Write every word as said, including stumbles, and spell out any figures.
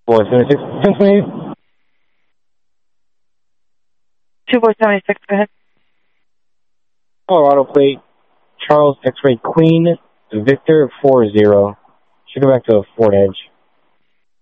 four seventy-six, Pennsylvania. two four seven six, go ahead. Colorado plate, Charles X-ray Queen, Victor four zero. Should go back to Fort Edge.